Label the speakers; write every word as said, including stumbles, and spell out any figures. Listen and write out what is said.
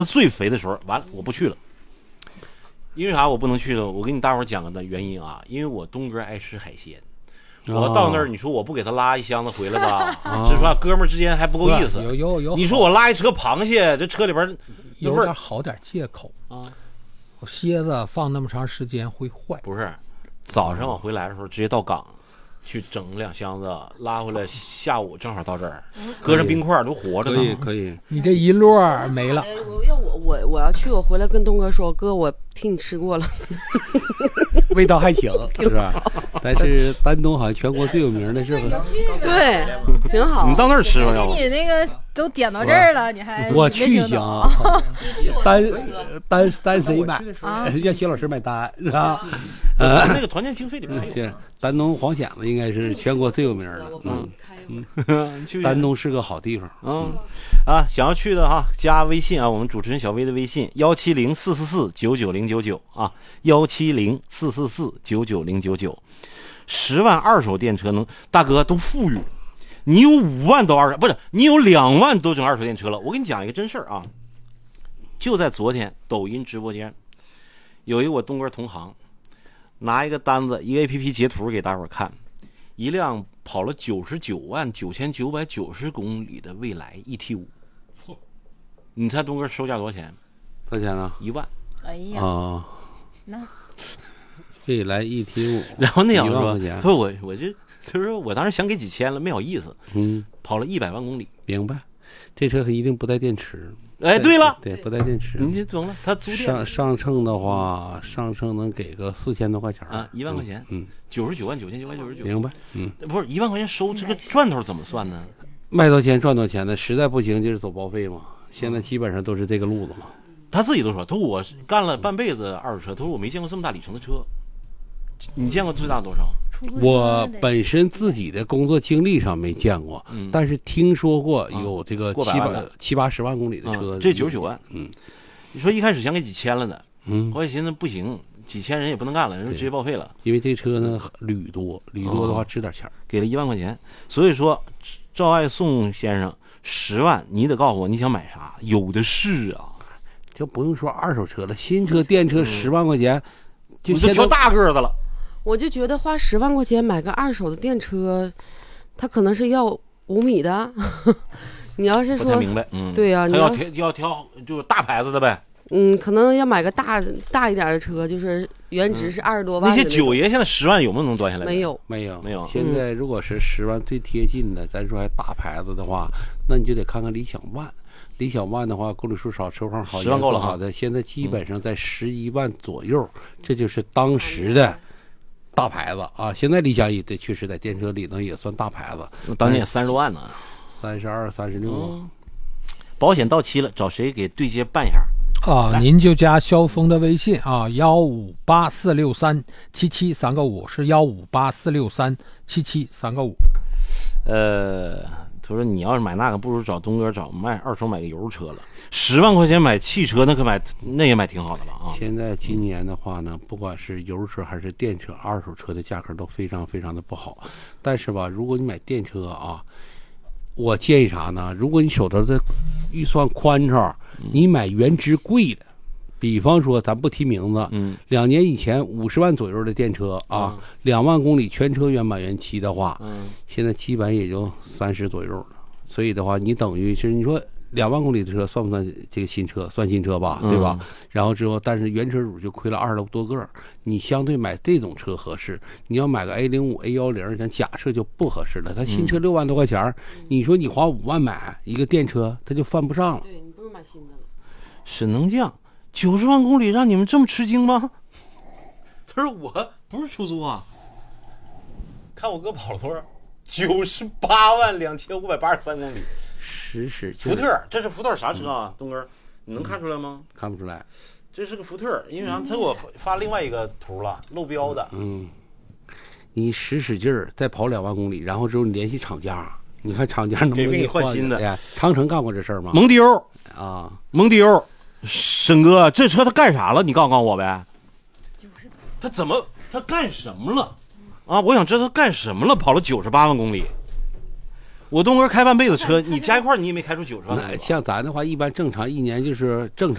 Speaker 1: 最肥的时候，完了我不去了。因为啥我不能去了？我给你大伙讲个原因啊，因为我东哥爱吃海鲜。我到那儿，你说我不给他拉一箱子回来吧？哦、这说哥们儿之间还不够意思。
Speaker 2: 有有有，
Speaker 1: 你说我拉一车螃蟹，这车里边
Speaker 2: 有点好点借口啊。蝎子放那么长时间会坏。
Speaker 1: 不是，早上我回来的时候直接到港，去整两箱子拉回来，下午正好到这儿，搁上冰块都活着呢。
Speaker 3: 可以可以。
Speaker 2: 你这一摞没了。
Speaker 4: 我要我我我要去，我回来跟东哥说，哥，我替你吃过了。
Speaker 3: 味道还行，是吧？但是丹东好像全国最有名的是吧？
Speaker 4: 对，挺好。
Speaker 1: 你到那儿吃吧，要不
Speaker 5: 你那个都点到这儿了，你还
Speaker 3: 我去行啊？单单单谁买啊？让徐老师买单是吧？
Speaker 1: 呃，那个团建经费里面
Speaker 3: 是丹东黄蚬子应该是全国最有名的。嗯嗯，丹东是个好地方。
Speaker 1: 嗯啊，想要去的哈，加微信啊，我们主持人小薇的微信幺七零四四四九九零九九啊，幺七零四四四九九零九九。十万二手电车能，大哥都富裕，你有五万都二，不是你有两万都整二手电车了。我跟你讲一个真事儿啊，就在昨天抖音直播间，有一个我东哥同行，拿一个单子，一个 A P P 截图给大伙看，一辆跑了九十九万九千九百九十公里的蔚来 E T 五，你猜东哥售价多少钱？
Speaker 3: 多少钱呢？
Speaker 1: 一万。
Speaker 5: 哎呀，
Speaker 3: 啊，
Speaker 5: 那。
Speaker 3: 蔚来 E T 五，
Speaker 1: 然后那小子说：“他说我我就他说我当时想给几千了，没好意思。
Speaker 3: 嗯，
Speaker 1: 跑了一百万公里，
Speaker 3: 明白？这车一定不带电池。
Speaker 1: 哎，对了，
Speaker 3: 对，不带电池。
Speaker 1: 你就懂了。他租电
Speaker 3: 上上秤的话，上秤能给个四千多块钱
Speaker 1: 啊，一万块钱。
Speaker 3: 嗯，
Speaker 1: 九十九万九千九百九十九。
Speaker 3: 明白？嗯，
Speaker 1: 不是一万块钱收这个赚头怎么算呢？
Speaker 3: 卖多钱赚多钱的，实在不行就是走报废嘛。现在基本上都是这个路子嘛。
Speaker 1: 他自己都说，他说我干了半辈子二手车，他说我没见过这么大里程的车。你见过最大多少？
Speaker 3: 我本身自己的工作经历上没见过，嗯、但是听说过有这个七八七八十万公里的车，
Speaker 1: 嗯、这九十九万。
Speaker 3: 嗯，
Speaker 1: 你说一开始想给几千了呢，
Speaker 3: 嗯，
Speaker 1: 后来寻思不行，几千人也不能干了，人直接报废了。
Speaker 3: 因为这车呢铝多，铝多的话值点钱、哦，
Speaker 1: 给了一万块钱。所以说，赵爱宋先生十万，你得告诉我你想买啥，有的是啊，
Speaker 3: 就不用说二手车了，新车电车十万块钱，
Speaker 1: 嗯、就现在挑大个的了。
Speaker 4: 我就觉得花十万块钱买个二手的电车，他可能是要五米的。你要是说，
Speaker 1: 不太明白，嗯，
Speaker 4: 对呀、啊，
Speaker 1: 他要挑要挑就是大牌子的呗。
Speaker 4: 嗯，可能要买个大大一点的车，就是原值是二十多万、
Speaker 1: 嗯。那些九爷现在十万有没有能端下来？
Speaker 4: 没有，
Speaker 3: 没有，
Speaker 1: 没有。
Speaker 3: 现在如果是十万最贴近的，咱说还大牌子的话，那你就得看看理想 ONE。理想 ONE 的话，公里数少，车况好，
Speaker 1: 十万够了
Speaker 3: 好的，现在基本上在十一万左右，嗯、这就是当时的。大牌子啊，现在理想也得确实在电车里呢也算大牌子，
Speaker 1: 当年也三十多万呢，
Speaker 3: 三十二、三十六。
Speaker 1: 保险到期了，找谁给对接办一下？
Speaker 2: 啊，您就加萧峰的微信啊，幺五八四六三七七三个五，是幺五八四六三七七三个五。
Speaker 1: 呃，他说你要是买那个，不如找东哥找卖二手买个油车了。十万块钱买汽车，那可买那也买挺好的了啊！
Speaker 3: 现在今年的话呢，不管是油车还是电车，二手车的价格都非常非常的不好。但是吧，如果你买电车啊，我建议啥呢？如果你手头的预算宽敞，你买原值贵的，比方说咱不提名字，
Speaker 1: 嗯，
Speaker 3: 两年以前五十万左右的电车啊，两、嗯、万公里全车原版原漆的话，
Speaker 1: 嗯，
Speaker 3: 现在基本也就三十左右了。所以的话，你等于是你说。两万公里的车算不算这个新车？算新车吧，对吧？嗯、然后之后，但是原车主就亏了二十多个。你相对买这种车合适，你要买个 A 零五、A 一零，咱假设就不合适了。它新车六万多块钱，嗯、你说你花五万买一个电车，它就犯不上了。
Speaker 4: 对你不如买新的了。
Speaker 1: 沈能降九十万公里，让你们这么吃惊吗？他说我不是出租啊，看我哥跑了多少？九十八万两千五百八十三公里。
Speaker 3: 实时
Speaker 1: 福特，这是福特啥车啊？东哥，你能看出来吗？
Speaker 3: 看不出来，
Speaker 1: 这是个福特，因为啥？他给我发另外一个图了，漏标的。
Speaker 3: 嗯，你使使劲儿，再跑两万公里，然后之后你联系厂家，你看厂家能不能
Speaker 1: 给你换新的？
Speaker 3: 哎，长城干过这事儿吗？
Speaker 1: 蒙迪欧
Speaker 3: 啊，
Speaker 1: 蒙迪欧，沈哥，这车他干啥了？你告诉告诉我呗。就是他怎么他干什么了？啊，我想知道他干什么了，跑了九十八万公里。 我东哥开半辈子车，你加一块儿你也没开出九十万公里吧。
Speaker 3: 那像咱的话，一般正常一年就是正常。